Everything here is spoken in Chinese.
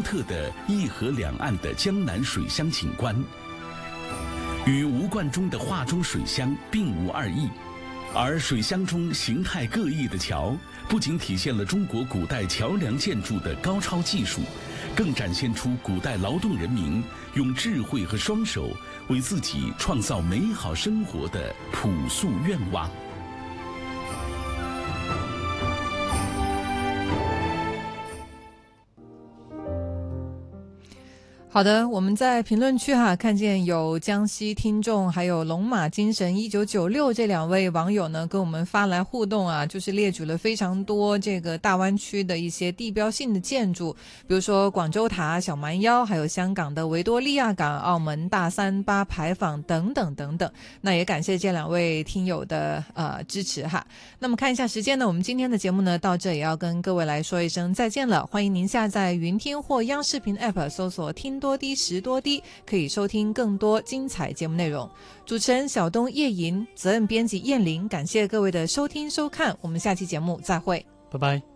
特的一河两岸的江南水乡景观，与吴冠中的画中水乡并无二异。而水乡中形态各异的桥，不仅体现了中国古代桥梁建筑的高超技术，更展现出古代劳动人民用智慧和双手为自己创造美好生活的朴素愿望。 好的，我们在评论区看见有江西听众还有龙马精神1996这两位网友呢跟我们发来互动就是列举了非常多这个大湾区的一些地标性的建筑，比如说广州塔、小蛮腰，还有香港的维多利亚港、澳门大三巴牌坊等等等等。那也感谢这两位听友的支持那么看一下时间呢，我们今天的节目呢到这也要跟各位来说一声再见了。欢迎您下载云听或央视频 App 搜索听多低时多低，可以收听更多精彩节目内容。主持人小东、叶莹，责任编辑燕玲，感谢各位的收听收看，我们下期节目再会， 拜拜。